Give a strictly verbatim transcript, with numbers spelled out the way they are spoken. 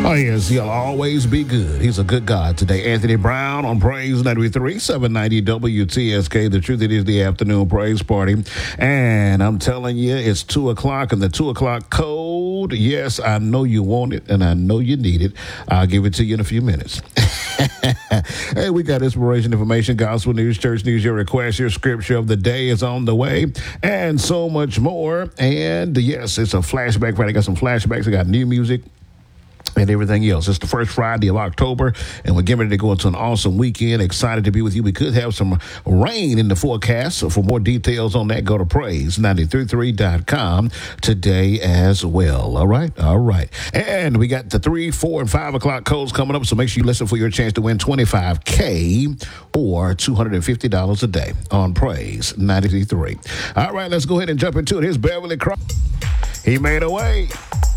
Oh, yes, he'll always be good. He's a good God today. Anthony Brown on Praise ninety-three, seven ninety W T S K. The truth, it is the afternoon praise party. And I'm telling you, it's two o'clock and the two o'clock code. Yes, I know you want it and I know you need it. I'll give it to you in a few minutes. Hey, we got inspiration, information, gospel news, church news, your request, your scripture of the day is on the way, and so much more. And yes, it's a flashback Friday. I got some flashbacks. I got new music and everything else. It's the first Friday of October, and we're getting ready to go into an awesome weekend. Excited to be with you. We could have some rain in the forecast. So for more details on that, go to praise nine three three dot com today as well. All right? All right. And we got the three, four, and five o'clock codes coming up, so make sure you listen for your chance to win twenty-five K or two hundred fifty dollars a day on Praise ninety-three. All right, let's go ahead and jump into it. Here's Beverly Cross. He made a way.